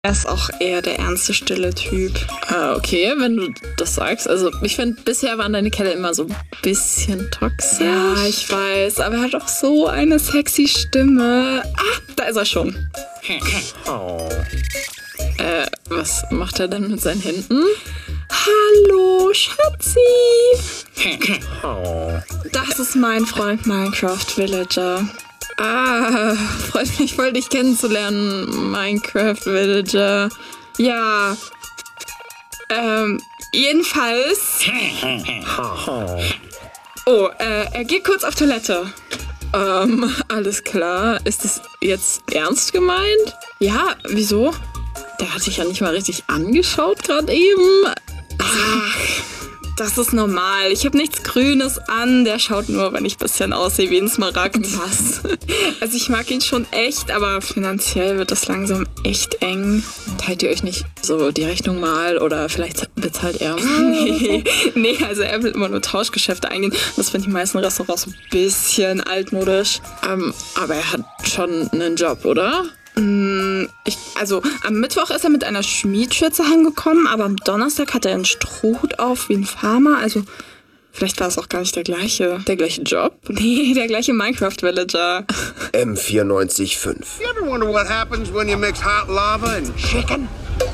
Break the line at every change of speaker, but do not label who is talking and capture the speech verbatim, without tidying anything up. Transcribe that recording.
Er ist auch eher der ernste, stille Typ.
Ah, okay, wenn du das sagst. Also ich finde, bisher waren deine Kerle immer so ein bisschen toxisch.
Ja, ich weiß, aber er hat auch so eine sexy Stimme. Ah, da ist er schon.
Oh. Äh, was macht er denn mit seinen Händen?
Hallo, Schatzi.
Oh.
Das ist mein Freund Minecraft Villager.
Ah, freut mich voll, dich kennenzulernen, Minecraft Villager.
Ja, ähm, jedenfalls... Oh, äh, er geht kurz auf Toilette.
Ähm, alles klar. Ist das jetzt ernst gemeint?
Ja, wieso?
Der hat dich ja nicht mal richtig angeschaut gerade eben.
Ach, das ist normal. Ich habe nichts Grünes an. Der schaut nur, wenn ich ein bisschen aussehe wie ein Smaragd.
Was?
Also ich mag ihn schon echt, aber finanziell wird das langsam echt eng.
Teilt ihr euch nicht so die Rechnung mal oder vielleicht bezahlt er mal?
Nee, nee, also er will immer nur Tauschgeschäfte eingehen. Das finde ich in den meisten Restaurants so ein bisschen altmodisch.
Ähm, aber er hat schon einen Job, oder?
Ich, also am Mittwoch ist er mit einer Schmiedschürze heimgekommen, aber am Donnerstag hat er einen Strohhut auf wie ein Farmer. Also vielleicht war es auch gar nicht der gleiche.
Der gleiche Job?
Nee, der gleiche Minecraft-Villager.
M vierundneunzig Komma fünf.
You ever wonder what happens when you mix hot lava and chicken?